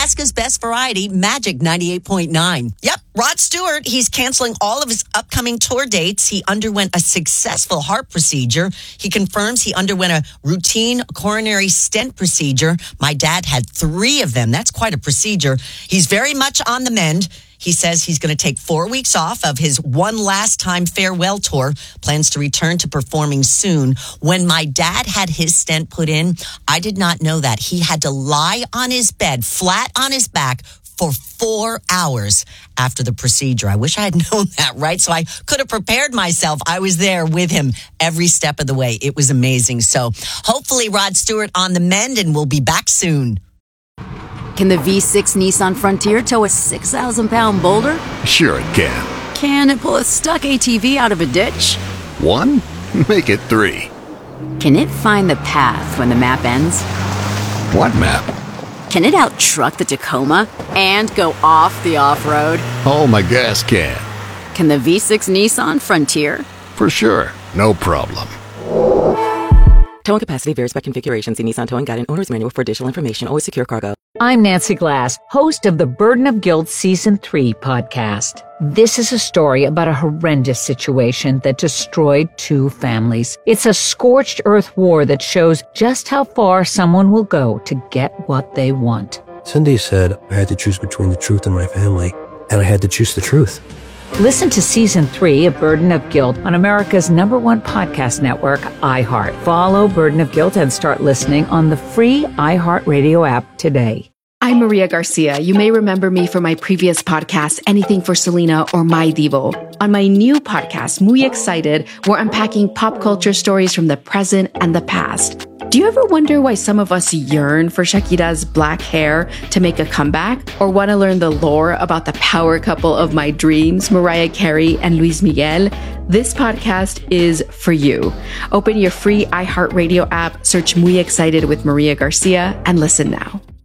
Alaska's best variety, Magic 98.9. Yep, Rod Stewart, he's canceling all of his upcoming tour dates. He underwent a successful heart procedure. He confirms he underwent a routine coronary stent procedure. My dad had 3 of them. That's quite a procedure. He's very much on the mend. He says he's going to take 4 weeks off of his one last time farewell tour, plans to return to performing soon. When my dad had his stent put in, I did not know that. He had to lie on his bed, flat on his back, for 4 hours after the procedure. I wish I had known that, right? So I could have prepared myself. I was there with him every step of the way. It was amazing. So hopefully Rod Stewart on the mend, and we'll be back soon. Can the V6 Nissan Frontier tow a 6,000-pound boulder? Sure it can. Can it pull a stuck ATV out of a ditch? 1? Make it 3. Can it find the path when the map ends? What map? Can it out-truck the Tacoma and go off the off-road? Oh, my gas can. Can the V6 Nissan Frontier? For sure. No problem. Towing capacity varies by configuration. See Nissan Towing Guide and Owner's Manual for additional information. Always secure cargo. I'm Nancy Glass, host of the Burden of Guilt Season 3 podcast. This is a story about a horrendous situation that destroyed 2 families. It's a scorched earth war that shows just how far someone will go to get what they want. Cindy said I had to choose between the truth and my family, and I had to choose the truth. Listen to Season 3 of Burden of Guilt on America's #1 podcast network, iHeart. Follow Burden of Guilt and start listening on the free iHeartRadio app today. I'm Maria Garcia. You may remember me from my previous podcast, Anything for Selena or My Divo. On my new podcast, Muy Excited, we're unpacking pop culture stories from the present and the past. Do you ever wonder why some of us yearn for Shakira's black hair to make a comeback? Or want to learn the lore about the power couple of my dreams, Mariah Carey and Luis Miguel? This podcast is for you. Open your free iHeartRadio app, search Muy Excited with Maria Garcia, and listen now.